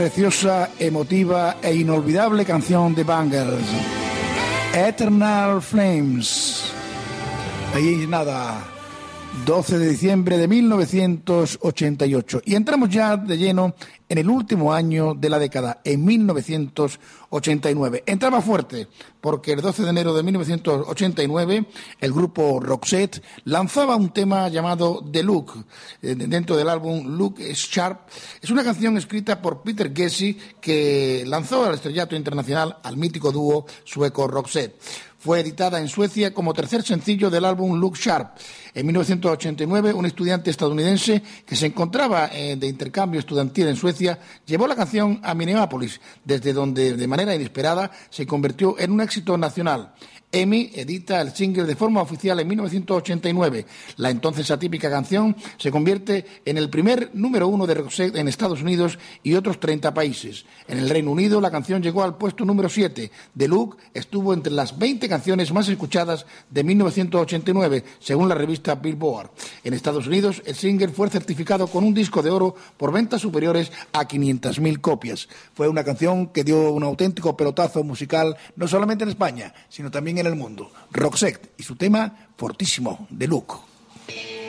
Preciosa, emotiva e inolvidable canción de Bangles, Eternal Flames. Ahí nada, 12 de diciembre de 1988. Y entramos ya de lleno en el último año de la década, en 1989. Entraba fuerte, porque el 12 de enero de 1989 el grupo Roxette lanzaba un tema llamado The Look, dentro del álbum Look Sharp. Es una canción escrita por Peter Gessie, que lanzó al estrellato internacional al mítico dúo sueco Roxette. Fue editada en Suecia como tercer sencillo del álbum Look Sharp. En 1989, un estudiante estadounidense que se encontraba de intercambio estudiantil en Suecia llevó la canción a Minneapolis, desde donde de manera inesperada se convirtió en un éxito nacional. EMI edita el single de forma oficial en 1989. La entonces atípica canción se convierte en el primer número 1 de Roxette en Estados Unidos y otros 30 países. En el Reino Unido la canción llegó al puesto número 7. The Look estuvo entre las 20 canciones más escuchadas de 1989, según la revista Billboard. En Estados Unidos el single fue certificado con un disco de oro por ventas superiores a 500.000 copias. Fue una canción que dio un auténtico pelotazo musical, no solamente en España, sino también en el mundo. Roxette y su tema fortísimo, The Look.